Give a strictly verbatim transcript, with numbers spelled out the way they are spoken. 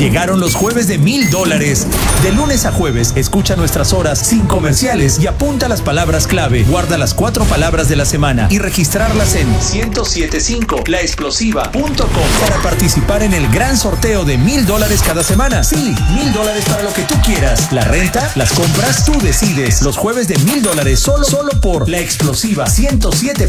Llegaron los jueves de mil dólares. De lunes a jueves, escucha nuestras horas sin comerciales y apunta las palabras clave. Guarda las cuatro palabras de la semana y registrarlas en ciento siete punto cinco la explosiva punto com para participar en el gran sorteo de mil dólares cada semana. Sí, mil dólares para lo que tú quieras. La renta, las compras, tú decides. Los jueves de mil dólares solo, solo por La Explosiva ciento siete